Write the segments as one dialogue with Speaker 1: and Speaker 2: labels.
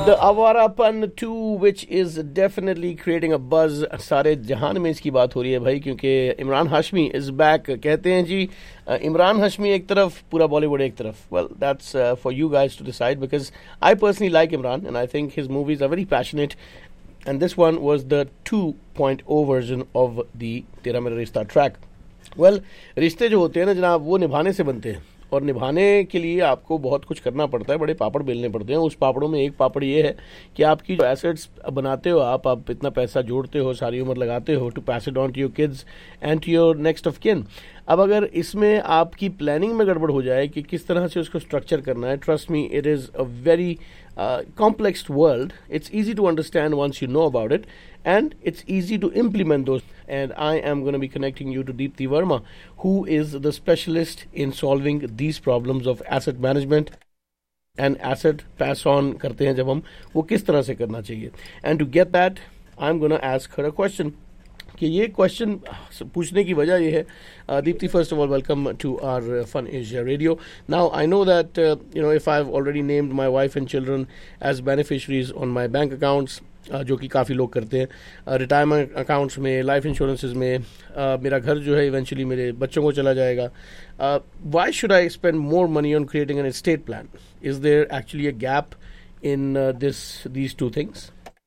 Speaker 1: The Avarapan 2, which is definitely creating a buzz. सारे जहान में इसकी बात हो रही है भाई, क्योंकि इमरान हाशमी is back. कहते हैं जी इमरान हाशमी एक तरफ, पूरा बॉलीवुड एक तरफ. Well, that's for you guys to decide, because I personally like Imran and I think his movies are very passionate. And this one was the 2.0 version of the तेरा मेरा रिश्ता track. Well, रिश्ते जो होते हैं ना जनाब, वो निभाने से बनते हैं, और निभाने के लिए आपको बहुत कुछ करना पड़ता है, बड़े पापड़ बेलने पड़ते हैं. उस पापड़ों में एक पापड़ ये है कि आपकी जो एसेट्स बनाते हो आप इतना पैसा जोड़ते हो, सारी उम्र लगाते हो, to pass it on to your kids and to your next of kin. अब अगर इसमें आपकी प्लानिंग में गड़बड़ हो जाए कि किस तरह से उसको स्ट्रक्चर करना है, trust me, it is a very complex world. It's easy to understand once you know about it, and it's easy to implement those. And I am going to be connecting you to Deepti Verma, who is the specialist in solving these problems of asset management and asset pass on करते हैं जब हम, वो किस तरह से करना चाहिए. And to get that, I'm going to ask her a question. कि ये क्वेश्चन पूछने की वजह ये है, Deepti, first of all welcome to our fun Asia radio. Now I know that if I have already named my wife and children as beneficiaries on my bank accounts, जो कि काफ़ी लोग करते हैं, रिटायरमेंट अकाउंट्स में, लाइफ इंश्योरेंसेज में, मेरा घर जो है इवेंचुअली मेरे बच्चों को चला जाएगा. Why should I spend more money on creating an estate plan? Is there actually a gap in these two things?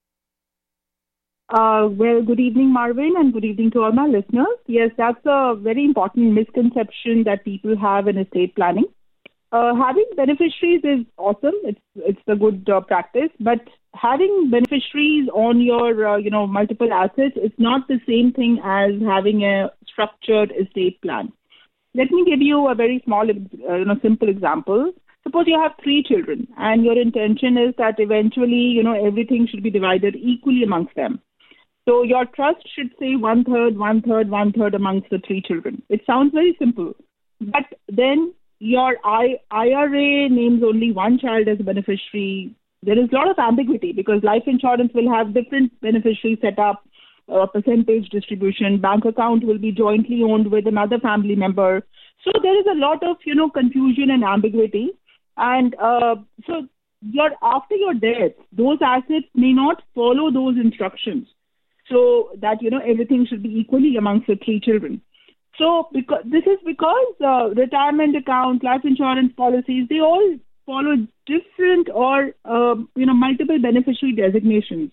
Speaker 2: Well, good evening, Marvin, and good evening to all my listeners. Yes, that's a very important misconception that people have in estate planning. Having beneficiaries is awesome. It's a good practice, but having beneficiaries on your multiple assets is not the same thing as having a structured estate plan. Let me give you a very small, simple example. Suppose you have 3 children, and your intention is that eventually, everything should be divided equally amongst them. So your trust should say 1/3, 1/3, 1/3 amongst the 3 children. It sounds very simple. But then your IRA names only one child as a beneficiary. There is a lot of ambiguity because life insurance will have different beneficiaries set up, percentage distribution, bank account will be jointly owned with another family member. So there is a lot of, confusion and ambiguity. And so after your death, those assets may not follow those instructions. So that, everything should be equally amongst the 3 children. So this is because retirement account, life insurance policies, they all follow different or, multiple beneficiary designations.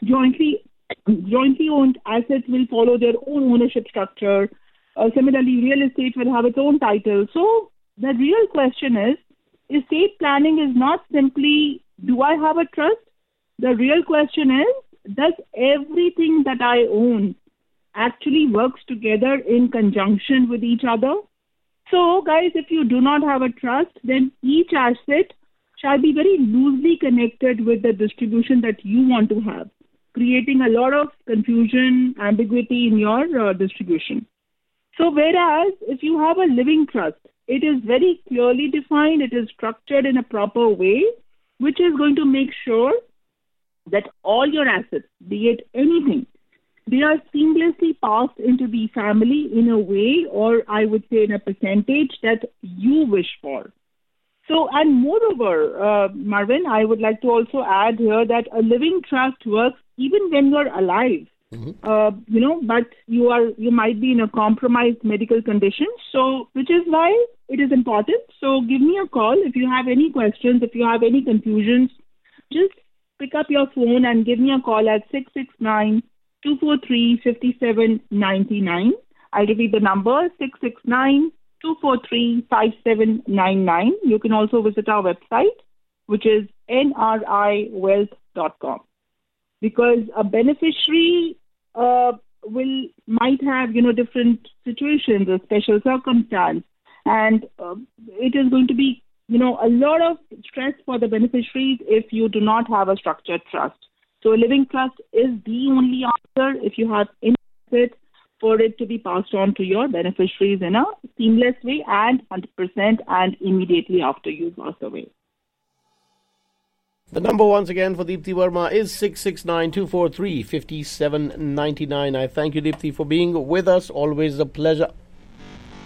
Speaker 2: Jointly owned assets will follow their own ownership structure. Similarly, real estate will have its own title. So the real question is, estate planning is not simply, do I have a trust? The real question is, does everything that I own actually works together in conjunction with each other? So, guys, if you do not have a trust, then each asset shall be very loosely connected with the distribution that you want to have, creating a lot of confusion, ambiguity in your distribution. So, whereas if you have a living trust, it is very clearly defined, it is structured in a proper way, which is going to make sure that all your assets, be it anything, they are seamlessly passed into the family in a way, or I would say in a percentage that you wish for. So, and moreover, Marvin, I would like to also add here that a living trust works even when you're alive. Mm-hmm. But you might be in a compromised medical condition, so which is why it is important. So give me a call if you have any questions, if you have any confusions. Just pick up your phone and give me a call at 669-243-5799. I'll repeat the number, 669-243-5799. You can also visit our website, which is nriwealth.com. Because a beneficiary might have, different situations, a special circumstance, and it is going to be, a lot of stress for the beneficiaries if you do not have a structured trust. So a living trust is the only answer if you have any for it to be passed on to your beneficiaries in a seamless way and 100% and immediately after you pass away.
Speaker 1: The number once again for Deepti Verma is 669-243-5799. I thank you, Deepti, for being with us. Always a pleasure.